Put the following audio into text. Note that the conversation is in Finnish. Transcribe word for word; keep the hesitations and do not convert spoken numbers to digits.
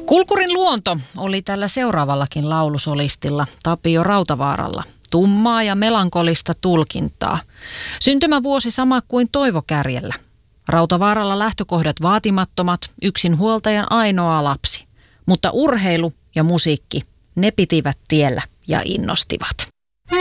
Kulkurin luonto oli tällä seuraavallakin laulusolistilla Tapio Rautavaaralla. Tummaa ja melankolista tulkintaa. Syntymävuosi sama kuin Toivo Kärjellä. Rautavaaralla lähtökohdat vaatimattomat, yksinhuoltajan ainoa lapsi. Mutta urheilu ja musiikki, ne pitivät tiellä ja innostivat.